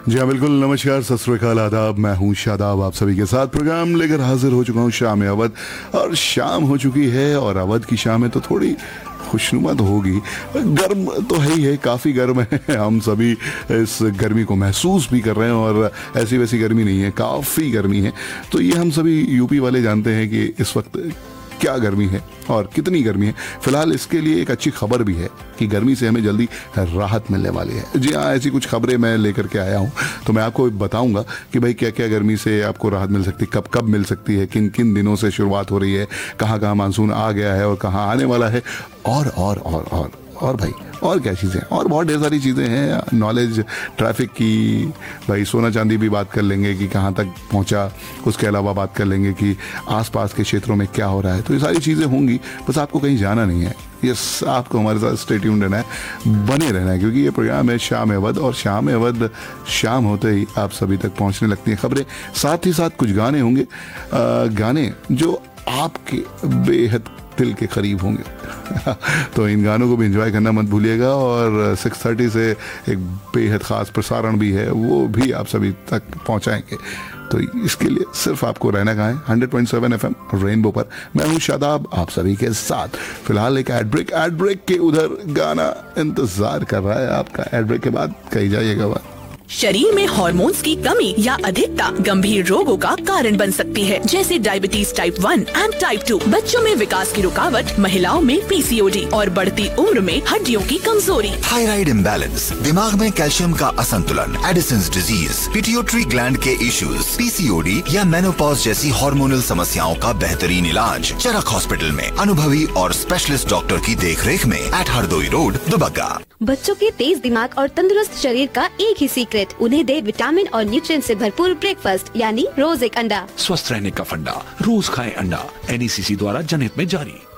जी हाँ बिल्कुल, नमस्कार, सत श्री अकाल, आदाब। मैं हूँ शादाब, आप सभी के साथ प्रोग्राम लेकर हाजिर हो चुका हूँ शाम अवध। और शाम हो चुकी है और अवध की शाम है तो थोड़ी खुशनुमा तो होगी। गर्म तो है ही है, काफ़ी गर्म है। हम सभी इस गर्मी को महसूस भी कर रहे हैं और ऐसी वैसी गर्मी नहीं है, काफ़ी गर्मी है। तो ये हम सभी यूपी वाले जानते हैं कि इस वक्त क्या गर्मी है और कितनी गर्मी है। फिलहाल इसके लिए एक अच्छी खबर भी है कि गर्मी से हमें जल्दी राहत मिलने वाली है। जी हाँ, ऐसी कुछ खबरें मैं लेकर के आया हूँ, तो मैं आपको बताऊंगा कि भाई क्या क्या गर्मी से आपको राहत मिल सकती है, कब कब मिल सकती है, किन किन दिनों से शुरुआत हो रही है, कहाँ कहाँ मानसून आ गया है और कहाँ आने वाला है, और भाई और क्या चीज़ें, और बहुत ढेर सारी चीज़ें हैं। नॉलेज, ट्रैफिक की, भाई सोना चांदी भी बात कर लेंगे कि कहाँ तक पहुँचा। उसके अलावा बात कर लेंगे कि आसपास के क्षेत्रों में क्या हो रहा है। तो ये सारी चीज़ें होंगी, बस आपको कहीं जाना नहीं है। यस, आपको हमारे साथ स्टे ट्यून्ड रहना है, बने रहना है, क्योंकि ये प्रोग्राम है शाम अवध। और शाम अवध शाम होते ही आप सभी तक पहुँचने लगती हैं खबरें, साथ ही साथ कुछ गाने होंगे, गाने जो आपके बेहद दिल के करीब होंगे। तो इन गानों को भी एंजॉय करना मत भूलिएगा। और 6:30 से एक बेहद ख़ास प्रसारण भी है, वो भी आप सभी तक पहुंचाएंगे। तो इसके लिए सिर्फ आपको रहना कहाँ है, 100.7 FM रेनबो पर। मैं हूँ शादाब, आप सभी के साथ। फिलहाल एक एड ब्रेक के उधर गाना इंतजार कर रहा है आपका। एड ब्रेक के बाद कही जाइएगा बात। शरीर में हार्मोन्स की कमी या अधिकता गंभीर रोगों का कारण बन सकती है, जैसे डायबिटीज टाइप 1 एंड टाइप 2, बच्चों में विकास की रुकावट, महिलाओं में PCOD और बढ़ती उम्र में हड्डियों की कमजोरी। थायराइड इम्बैलेंस, दिमाग में कैल्शियम का असंतुलन, एडिसन्स डिजीज, पिट्यूटरी ग्लैंड के इश्यूज, PCOD या मेनोपॉज जैसी हार्मोनल समस्याओं का बेहतरीन इलाज चरक हॉस्पिटल में अनुभवी और स्पेशलिस्ट डॉक्टर की देखरेख में एट हरदोई रोड, दुबग्गा। बच्चों के तेज दिमाग और तंदुरुस्त शरीर का एक ही सीक्रेट, उन्हें दे विटामिन और न्यूट्रिएंट से भरपूर ब्रेकफास्ट, यानी रोज एक अंडा। स्वस्थ रहने का फंडा, रोज खाएं अंडा। NECC द्वारा जनहित में जारी।